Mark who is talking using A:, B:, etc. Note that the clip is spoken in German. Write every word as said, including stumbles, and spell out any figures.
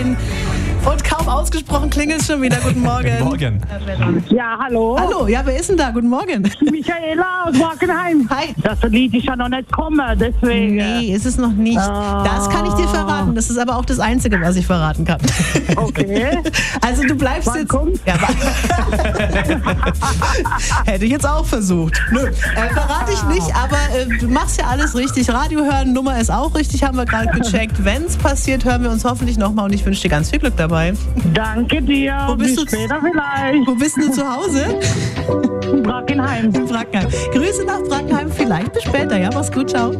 A: Und kaum ausgesprochen klingelt es schon wieder. Guten Morgen.
B: Guten Morgen.
C: Ja, hallo.
A: Hallo, ja, wer ist denn da? Guten Morgen.
C: Michaela aus Brackenheim.
A: Hi.
C: Das Lied ist ja noch nicht gekommen, deswegen.
A: Nee, ist es noch nicht.
C: Ah.
A: Das kann ich dir verraten. Das ist aber auch das Einzige, was ich verraten kann.
C: Okay.
A: Also du bleibst
C: Wann
A: jetzt...
C: kommt's?
A: Ja, hätte ich jetzt auch versucht. Nö, äh, verrate ich nicht, aber äh, du machst ja alles richtig. Radio hören, Nummer ist auch richtig, haben wir gerade gecheckt. Wenn es passiert, hören wir uns hoffentlich nochmal und ich wünsche dir ganz viel Glück dabei.
C: Danke dir.
A: Wo bist
C: Bis
A: du?
C: später vielleicht.
A: Wo bist du zu Hause?
C: In Brackenheim.
A: In Brackenheim. Grüße nach Brackenheim, vielleicht bis später. Ja, mach's gut, ciao.